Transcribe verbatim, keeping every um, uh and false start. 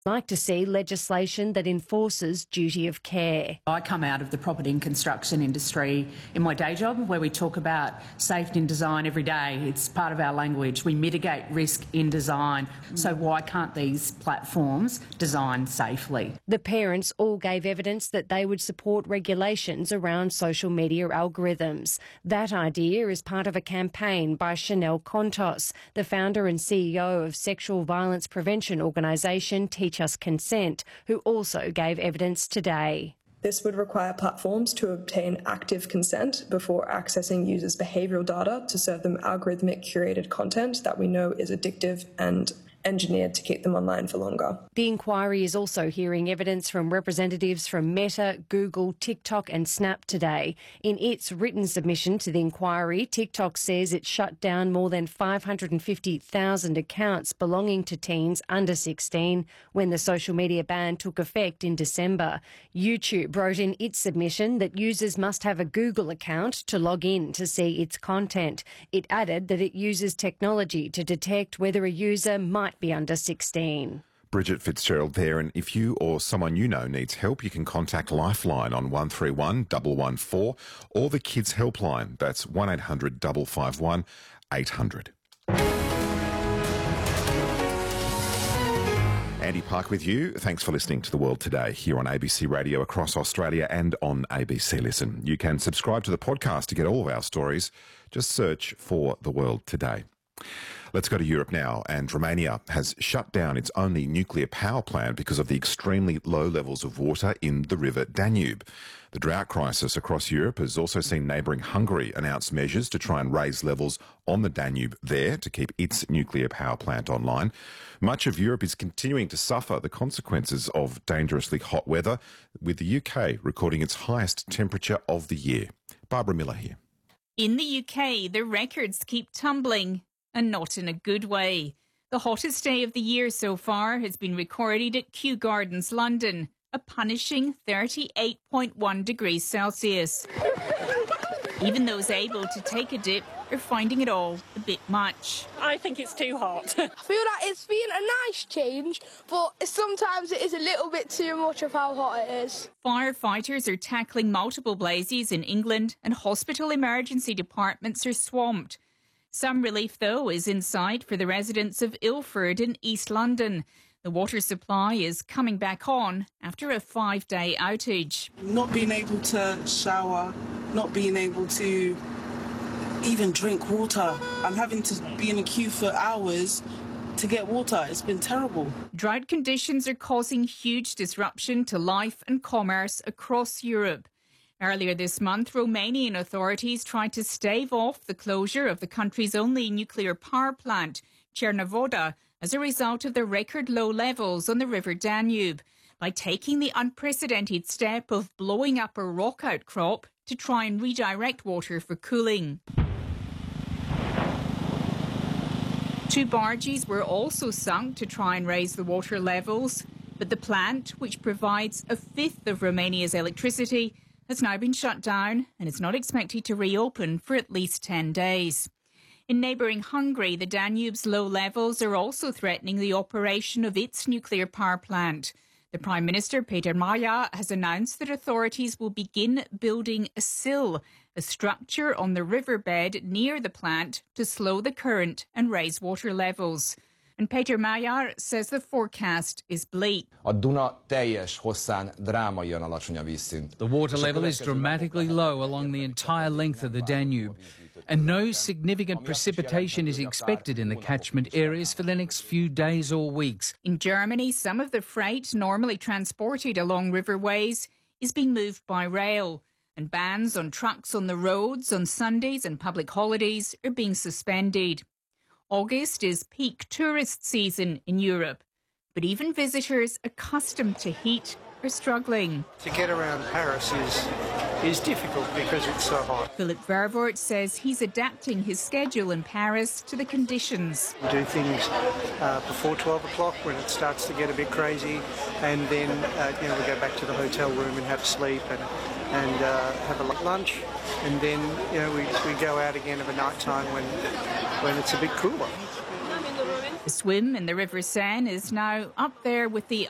like to see legislation that enforces duty of care. I come out of the property and construction industry in my day job, where we talk about safety and design every day. It's part of our language. We mitigate risk in design. So why can't these platforms design safely? The parents all gave evidence that they would support regulations around social media algorithms. That idea is part of a campaign by Chanel Contos, the founder and C E O of sexual violence prevention organisation Teach Us Consent, who also gave evidence today. This would require platforms to obtain active consent before accessing users' behavioural data to serve them algorithmic curated content that we know is addictive and engineered to keep them online for longer. The inquiry is also hearing evidence from representatives from Meta, Google, TikTok and Snap today. In its written submission to the inquiry, TikTok says it shut down more than five hundred fifty thousand accounts belonging to teens under sixteen when the social media ban took effect in December. YouTube wrote in its submission that users must have a Google account to log in to see its content. It added that it uses technology to detect whether a user might be under sixteen. Bridget Fitzgerald there, and if you or someone you know needs help, you can contact Lifeline on one three one one one four or the Kids Helpline. That's one eight hundred five five one eight hundred. Andy Park with you. Thanks for listening to The World Today here on A B C Radio across Australia and on A B C Listen. You can subscribe to the podcast to get all of our stories. Just search for The World Today. Let's go to Europe now, and Romania has shut down its only nuclear power plant because of the extremely low levels of water in the river Danube. The drought crisis across Europe has also seen neighbouring Hungary announce measures to try and raise levels on the Danube there to keep its nuclear power plant online. Much of Europe is continuing to suffer the consequences of dangerously hot weather, with the U K recording its highest temperature of the year. Barbara Miller here. In the U K, the records keep tumbling, and not in a good way. The hottest day of the year so far has been recorded at Kew Gardens, London, a punishing thirty-eight point one degrees Celsius. Even those able to take a dip are finding it all a bit much. I think it's too hot. I feel like it's been a nice change, but sometimes it is a little bit too much of how hot it is. Firefighters are tackling multiple blazes in England, and hospital emergency departments are swamped. Some relief, though, is in sight for the residents of Ilford in East London. The water supply is coming back on after a five-day outage. Not being able to shower, not being able to even drink water. I'm having to be in a queue for hours to get water. It's been terrible. Drought conditions are causing huge disruption to life and commerce across Europe. Earlier this month, Romanian authorities tried to stave off the closure of the country's only nuclear power plant, Cernavodă, as a result of the record low levels on the River Danube, by taking the unprecedented step of blowing up a rock outcrop to try and redirect water for cooling. Two barges were also sunk to try and raise the water levels, but the plant, which provides a fifth of Romania's electricity, has now been shut down and is not expected to reopen for at least ten days. In neighbouring Hungary, the Danube's low levels are also threatening the operation of its nuclear power plant. The Prime Minister, Peter Magyar, has announced that authorities will begin building a sill, a structure on the riverbed near the plant to slow the current and raise water levels. And Peter Magyar says the forecast is bleak. The water level is dramatically low along the entire length of the Danube, and no significant precipitation is expected in the catchment areas for the next few days or weeks. In Germany, some of the freight normally transported along riverways is being moved by rail, and bans on trucks on the roads on Sundays and public holidays are being suspended. August is peak tourist season in Europe, but even visitors accustomed to heat are struggling. To get around Paris is is difficult because it's so hot. Philip Vervoort says he's adapting his schedule in Paris to the conditions. We do things uh, before twelve o'clock when it starts to get a bit crazy, and then uh, you know we go back to the hotel room and have sleep and and uh, have a lunch, and then you know we, we go out again of a night time when when it's a bit cooler. The swim in the River Seine is now up there with the